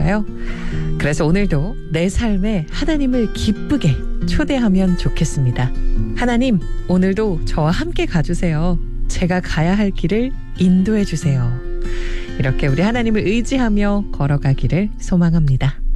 않을까요? 그래서 오늘도 내 삶에 하나님을 기쁘게 초대하면 좋겠습니다. 하나님, 오늘도 저와 함께 가주세요. 제가 가야 할 길을 인도해 주세요. 이렇게 우리 하나님을 의지하며 걸어가기를 소망합니다.